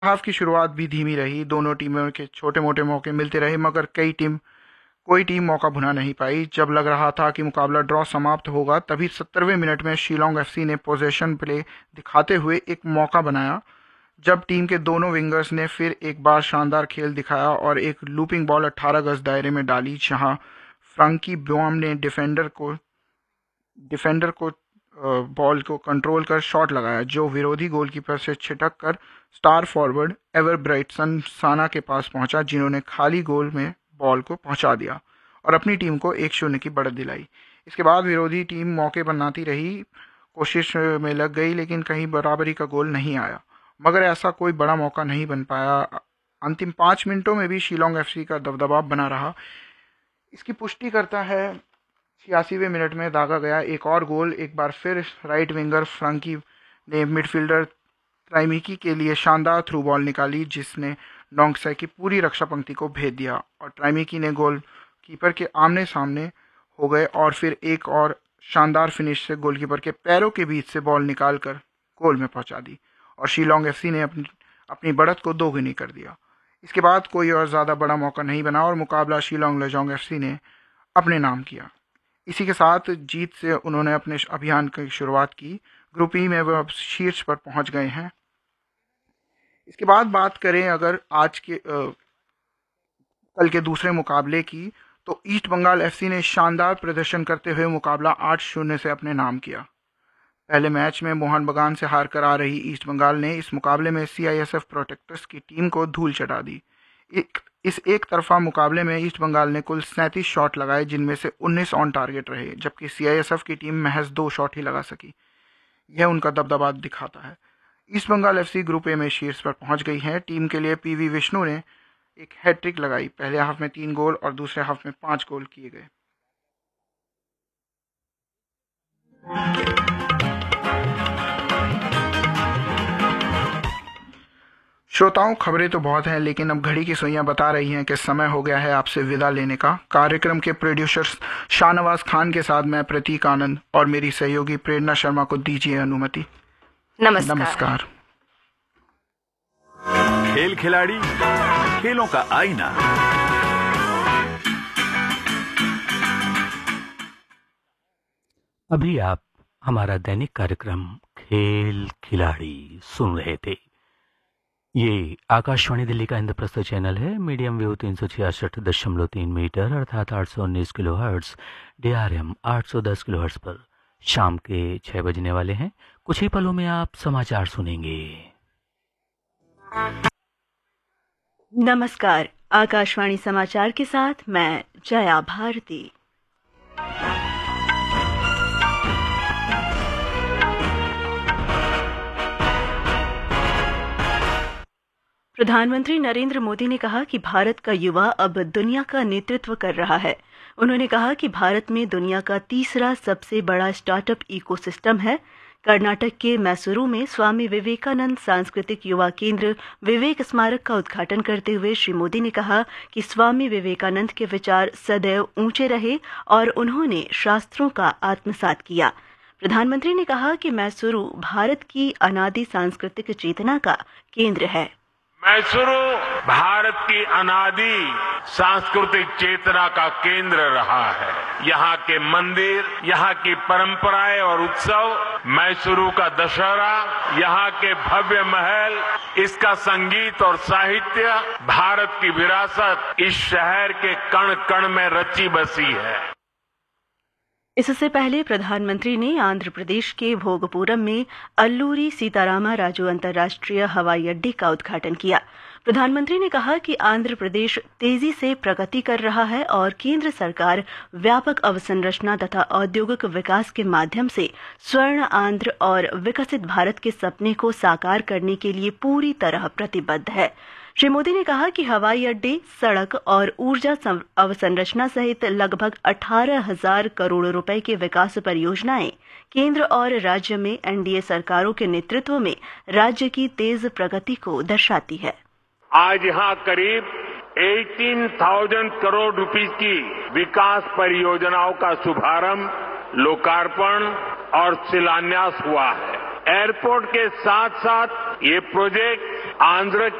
Half की शुरुआत भी धीमी रही। दोनों टीमों के छोटे-मोटे मौके मिलते रहे मगर कोई टीम मौका भुना नहीं पाई। जब लग रहा था कि मुकाबला ड्रॉ समाप्त होगा तभी 70वें मिनट में शिलोंग एफसी ने पोजेशन प्ले दिखाते हुए एक मौका बनाया, जब टीम के दोनों विंगर्स ने फिर एक बार शानदार खेल दिखाया और एक लूपिंग बॉल 18 गज दायरे में डाली, जहां फ्रैंकी बोम ने डिफेंडर को बॉल को कंट्रोल कर शॉट लगाया, जो विरोधी गोलकीपर से छिटक कर स्टार फॉरवर्ड एवर ब्राइटसन साना के पास पहुंचा, जिन्होंने खाली गोल में बॉल को पहुंचा दिया और अपनी टीम को 1-0 की बढ़त दिलाई। इसके बाद विरोधी टीम मौके बनाती रही, कोशिश में लग गई, लेकिन कहीं बराबरी का गोल नहीं आया, मगर ऐसा कोई बड़ा मौका नहीं बन पाया। अंतिम 5 मिनटों में भी शिलोंग एफसी का दबदबा बना रहा। इसकी पुष्टि करता है 86वें मिनट में दागा गया एक और गोल। एक बार फिर राइट विंगर फ्रैंकी ने मिडफील्डर ट्राइमिकी के लिए शानदार थ्रू बॉल निकाली, जिसने नोंगसे की पूरी रक्षा पंक्ति को भेद दिया और ट्राइमिकी ने गोल कीपर के आमने सामने हो गए और फिर एक और शानदार फिनिश से गोलकीपर के पैरों के बीच से बॉल निकालकर गोल में पहुंचा दी और शिलोंग एफसी ने अपनी बढ़त को दोगुनी कर दिया। इसके बाद कोई और ज़्यादा बड़ा मौका नहीं बना और मुकाबला शिलोंग लेजोंग एफसी ने अपने नाम किया। इसी के साथ जीत से उन्होंने अपने अभियान की शुरुआत की। ग्रुप ई में वह अब शीर्ष पर पहुंच गए हैं। इसके बाद बात करें अगर कल के दूसरे मुकाबले की, तो ईस्ट बंगाल एफसी ने शानदार प्रदर्शन करते हुए मुकाबला 8-0 से अपने नाम किया। पहले मैच में मोहन बगान से हार कर आ रही ईस्ट बंगाल ने इस मुकाबले में सीआईएसएफ प्रोटेक्टर्स की टीम को धूल चटा दी। इस एक तरफा मुकाबले में ईस्ट बंगाल ने कुल 37 शॉट लगाए, जिनमें से 19 ऑन टारगेट रहे, जबकि सीआईएसएफ की टीम महज 2 शॉट ही लगा सकी। यह उनका दबदबा दिखाता है। East Bengal FC group A में शीर्ष पर पहुंच गई है। टीम के लिए पीवी विष्णु ने एक हैट्रिक लगाई। पहले हाफ में 3 गोल और दूसरे हाफ में 5 गोल किए गए। श्रोताओं, खबरें तो बहुत हैं, लेकिन अब घड़ी की सुइयां बता रही हैं कि समय हो गया है आपसे विदा लेने का। कार्यक्रम के प्रोड्यूसर शाहनवाज खान के साथ मैं प्रतीक आनंद और मेरी सहयोगी प्रेरणा शर्मा को दीजिए अनुमति। नमस्कार। खेल खिलाड़ी, खेलों का आईना। अभी आप हमारा दैनिक कार्यक्रम खेल खिलाड़ी सुन रहे थे। ये आकाशवाणी दिल्ली का इंद्रप्रस्थ चैनल है। मीडियम वेव 366.3 मीटर अर्थात 819 किलोहर्ट्ज, DRM 810 किलोहर्ट्ज पर शाम के 6 बजने वाले हैं। कुछ ही पलों में आप समाचार सुनेंगे। नमस्कार, आकाशवाणी समाचार के साथ मैं जया भारती। प्रधानमंत्री नरेंद्र मोदी ने कहा कि भारत का युवा अब दुनिया का नेतृत्व कर रहा है। उन्होंने कहा कि भारत में दुनिया का तीसरा सबसे बड़ा स्टार्टअप इकोसिस्टम है। कर्नाटक के मैसूरू में स्वामी विवेकानंद सांस्कृतिक युवा केंद्र विवेक स्मारक का उद्घाटन करते हुए श्री मोदी ने कहा कि स्वामी विवेकानंद के विचार सदैव ऊंचे रहे और उन्होंने शास्त्रों का आत्मसात किया। प्रधानमंत्री ने कहा कि मैसूरू भारत की अनादि सांस्कृतिक चेतना का केंद्र है। मैसूरू भारत की अनादि सांस्कृतिक चेतना का केंद्र रहा है। यहाँ के मंदिर, यहाँ की परंपराएं और उत्सव, मैसूरू का दशहरा, यहाँ के भव्य महल, इसका संगीत और साहित्य, भारत की विरासत इस शहर के कण कण में रची बसी है। इससे पहले प्रधानमंत्री ने आंध्र प्रदेश के भोगपुरम में अल्लूरी सीतारामा राजू अंतर्राष्ट्रीय हवाई अड्डे का उद्घाटन किया। प्रधानमंत्री ने कहा कि आंध्र प्रदेश तेजी से प्रगति कर रहा है और केंद्र सरकार व्यापक अवसंरचना तथा औद्योगिक विकास के माध्यम से स्वर्ण आंध्र और विकसित भारत के सपने को साकार करने के लिए पूरी तरह प्रतिबद्ध है। श्री मोदी ने कहा कि हवाई अड्डे, सड़क और ऊर्जा अवसंरचना सहित लगभग 18,000 करोड़ रुपए की विकास परियोजनाएं केंद्र और राज्य में एनडीए सरकारों के नेतृत्व में राज्य की तेज प्रगति को दर्शाती है। आज यहाँ करीब 18,000 करोड़ रुपए की विकास परियोजनाओं का शुभारंभ, लोकार्पण और शिलान्यास हुआ है। एयरपोर्ट के साथ साथ ये प्रोजेक्ट आंध्र